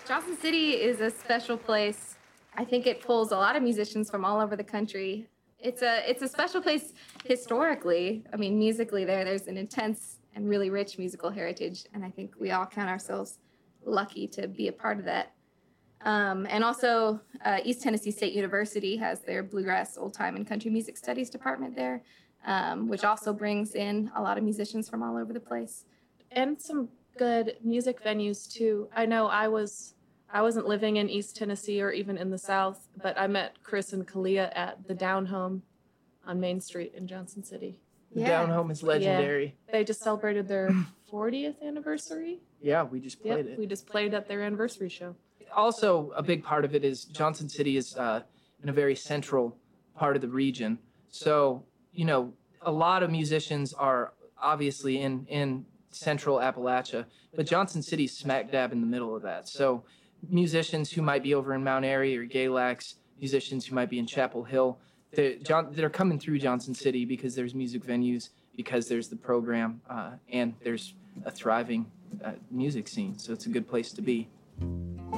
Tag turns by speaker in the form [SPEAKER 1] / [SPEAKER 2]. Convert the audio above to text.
[SPEAKER 1] Johnson City is a special place. I think it pulls a lot of musicians from all over the country. It's a special place historically. I mean, musically there's an intense and really rich musical heritage, and I think we all count ourselves lucky to be a part of that. And also, East Tennessee State University has their Bluegrass, Old Time, and Country Music Studies department there, which also brings in a lot of musicians from all over the place.
[SPEAKER 2] And some good music venues too. I know I wasn't living in East Tennessee or even in the South, but I met Chris and Kalia at the Down Home on Main Street in Johnson City.
[SPEAKER 3] The Down Home is legendary.
[SPEAKER 2] Yeah. They just celebrated their 40th anniversary.
[SPEAKER 3] Yeah, we just played it.
[SPEAKER 2] We just played at their anniversary show.
[SPEAKER 3] Also, a big part of it is Johnson City is in a very central part of the region. So, a lot of musicians are obviously in central Appalachia, but Johnson City's smack dab in the middle of that. So musicians who might be over in Mount Airy or Galax, musicians who might be in Chapel Hill, they're coming through Johnson City because there's music venues, because there's the program, and there's a thriving music scene. So it's a good place to be.